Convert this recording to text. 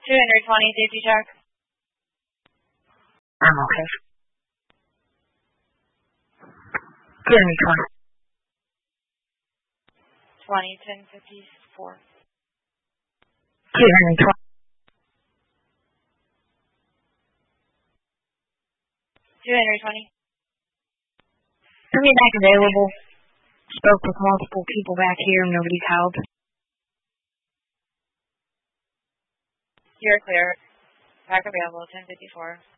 220, safety check. I'm okay. 220. 1054. 220. 220. Put me back available. Spoke with multiple people back here. Nobody's helped. You're clear. Back available, 1054.